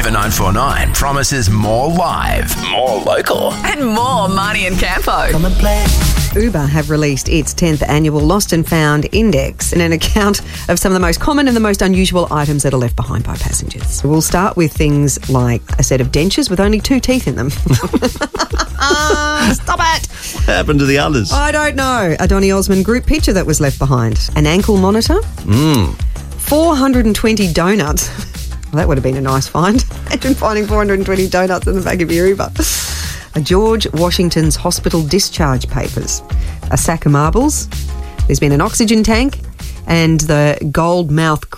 Over 949 promises more live, more local. And more Marnie and Campo. Come and play. Uber have released its 10th annual Lost and Found Index and an account of some of the most common and the most unusual items that are left behind by passengers. We'll start with things like a set of dentures with only 2 teeth in them. Stop it! What happened to the others? I don't know. A Donny Osmond group picture that was left behind. An ankle monitor. 420 donuts. Well, that would have been a nice find. Imagine finding 420 donuts in the back of your Uber. A George Washington's hospital discharge papers. A sack of marbles. There's been an oxygen tank and the gold mouth